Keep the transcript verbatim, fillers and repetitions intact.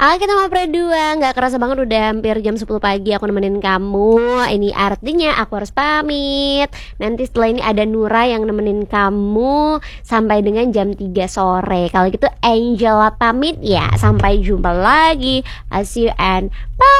Oke teman berdua, nggak kerasa banget udah hampir jam sepuluh pagi aku nemenin kamu. Ini artinya aku harus pamit. Nanti setelah ini ada Nura yang nemenin kamu sampai dengan jam tiga sore. Kalau gitu Angela pamit ya. Sampai jumpa lagi. I see you and bye.